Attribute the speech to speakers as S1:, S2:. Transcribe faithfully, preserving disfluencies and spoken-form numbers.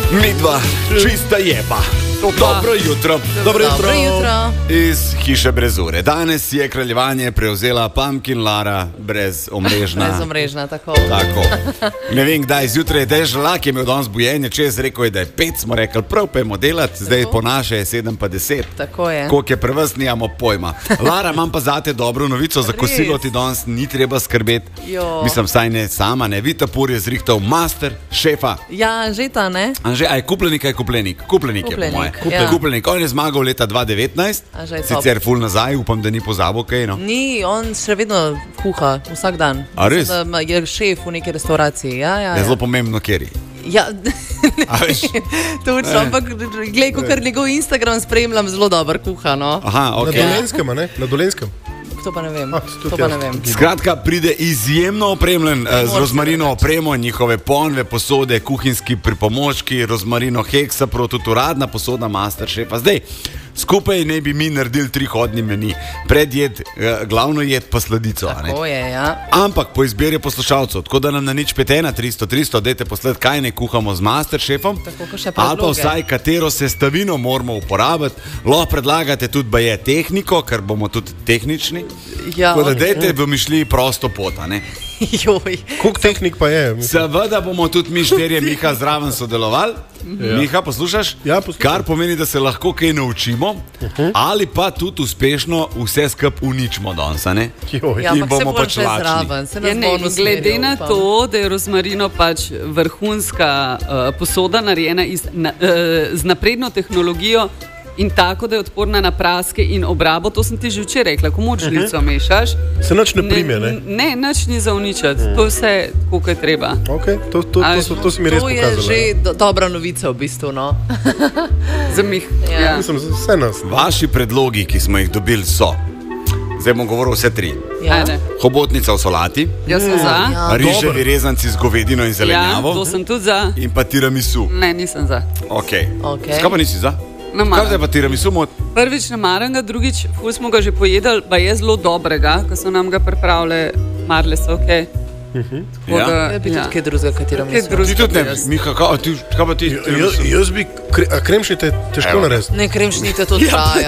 S1: Midva, čista jeba. Dobro jutro.
S2: Dobro jutro. Dobro jutro.
S1: Iz hiše brez ure. Danes je kraljevanje prevzela Pumpkin Lara brez omrežna.
S2: Brez omrežna, tako.
S1: Tako. Ne vem, kdaj zjutraj je dežela, ki je imel danes bujenje, čez rekel je, da je pet, smo rekli, prav pojmo delati, zdaj po naše je sedem pa deset.
S2: Tako je.
S1: Koliko je prevez, nijamo pojma. Lara, imam pa zate dobro novico, za kosilo ti danes ni treba skrbeti.
S2: Jo.
S1: Mislim, saj ne sama, ne. Vita Pur je zrihtal master šefa.
S2: Ja, Anžeta, ne?
S1: Anže, a je kupljenik, a je kupljenik? Kupljenik je po moje.
S2: Ja.
S1: Kupljenik, on je zmagal leta dva tisoč devetnajst, sicer ful nazaj, upam, da ni pozabil kaj, no?
S2: Ni, on še vedno kuha, vsak dan.
S1: A res?
S2: Mislim, da je šef v neki restauraciji, ja, ja,
S1: Je
S2: ja.
S1: zelo pomembno, kjer je.
S2: Ja,
S1: A veš?
S2: točno, ampak glej, ko kar njegov Instagram spremljam, zelo dober kuha, no.
S1: Aha,
S3: Na
S1: okej.
S3: Dolenskem, a ne? Na Dolenskem.
S2: To pa ne vem,
S3: Ah,
S2: to pa ne vem.
S1: Skratka, pride izjemno opremljen eh, z rozmarino opremo, njihove ponve, posode, kuhinjski pripomočki, rozmarino Hexapro, tudi uradna posoda Masterchefa. Zdaj, skupaj naj bi mi naredili trihodni meni. Predjed, eh, glavno jed pa sladico. a ne?
S2: Tako je, ja.
S1: Ampak po izbiri poslušalcev, tako da nam na nič pet ena tristo tristo dajte posled, kaj ne kuhamo z Masterchefom,
S2: Tako, ko še
S1: ali pa
S2: predloge.
S1: vsaj katero sestavino moramo uporabiti. Lahko predlagate tudi baje tehniko, ker bomo tudi tehnični.
S2: Ja,
S1: Tako da
S2: ok.
S1: dajte v mišlji prosto pot, a ne?
S2: Joj.
S3: Koliko tehnik pa je? Mislim.
S1: Seveda bomo tudi mi štirje Miha zraven sodelovali.
S3: Ja.
S1: Miha, poslušaš?
S3: Ja, poslušam.
S1: Kar pomeni, da se lahko kaj naučimo, uh-huh. ali pa tudi uspešno vse skup uničimo danes, a ne?
S3: Joj.
S2: Ja,
S1: In
S2: ampak se
S1: bomo
S2: bo
S1: pač
S2: še
S1: lačni.
S2: zraven. Se
S4: Ja,
S2: nas
S4: ne,
S2: bo on usmeril,
S4: glede na
S2: upam.
S4: to, da je rozmarino pač vrhunska uh, posoda narejena iz, na, uh, z napredno tehnologijo in tako, da je odporna na praske in obrabo, to sem ti že včeraj rekla, ko moč žlico uh-huh. mešaš.
S3: Se nič ne prime, ne?
S4: Ne, nič ni za uničiti, uh-huh. to je vse, koliko je treba.
S3: Okay, to, to, to,
S4: A,
S3: to, to, to si mi res
S2: To je
S3: pokazala.
S2: že do, dobra novica v bistvu, no.
S4: Za mih.
S2: Ja.
S4: Ja.
S3: Mislim, za vse nas.
S1: Vaši predlogi, ki smo jih dobili, so. Zdaj bom govoril vse tri.
S2: Ja.
S4: Ajde.
S1: Hobotnica v solati,
S4: Jaz sem za.
S2: Ja.
S1: riževi rezanci z govedino in
S4: Ja,
S1: zelenjavo
S4: to sem tudi za.
S1: in pa tiramisu.
S4: Ne, nisem za.
S1: Okay.
S2: Okej.
S1: Skaj pa nisi za?
S4: Ne
S1: Kaj
S4: maram.
S1: zdaj pa tiramisu mot?
S4: Prvič ne maram ga, drugič ful smo ga že pojedali, pa je zelo dobrega, ko so nam ga pripravile, marle so ok. Tako
S1: Ja.
S4: da,
S2: Ja, bi tudi kaj drugega, katero
S4: Kaj
S2: mislim.
S4: drugega.
S1: Ti tudi ne,
S4: Jaz-
S1: Miha, kaj, a ti, kaj pa ti?
S3: Jaz, jaz bi, kre, a kremšnite težko
S1: Evo.
S3: narediti.
S2: Ne, kremšnite to traja.